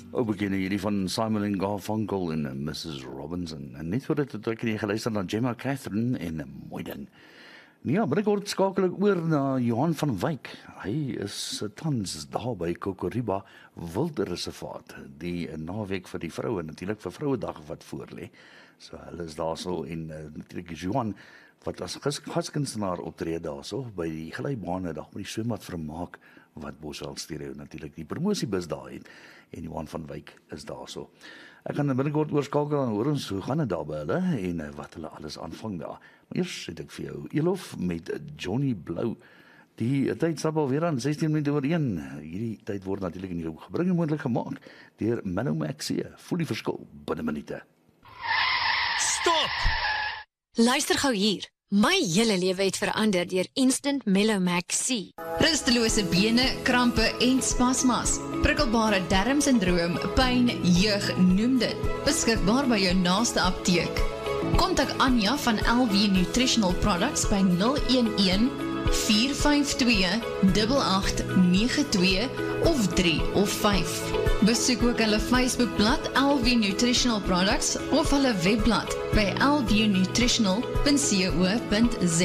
Ook bekende hierdie van Simon en Garfunkel en Mrs. Robinson. En net voordat ek nie geluister na Gemma Catherine en 'n mooi ding. Ja, binnekort skakel ek oor na Johan van Wyk. Hy is tans daar by Kokoriba Wildreservaat. Die naweek vir die vroue, natuurlik vir Vrouedag wat voorlê. So hulle is daarso en natuurlik is Johan wat as gaskunstenaar optree daarso by die gleibane dag met die swembad vermaak wat Boswel Stereo natuurlik die promosiebus daar het en Johan van Wyk is daarso. Ek gaan binnekort oorskakel en hoor ons hoe gaan dit daar by hulle en wat hulle alles aanvang daar. Maar eers het ek vir jou Elof met Johnny Blou. Die tyd stap alweer aan 16 minute oor 1. Hierdie tyd word natuurlik in die gebring en moontlik gemaak deur Manomaxie. Voel die verskil binne minute. Stop! Luister gou hier. My hele lewe het verander deur Instant Manomaxie. Rustelose bene, krampe en spasmas. Prikkelbare darmsindroom, pyn, jeug, noem dit. Beskikbaar by jou naaste apteek. Kontak Anja van LV Nutritional Products by 011 452 8892 of 3 of 5. Besoek ook hulle Facebookblad LV Nutritional Products of hulle webblad by lvnutritional.co.za.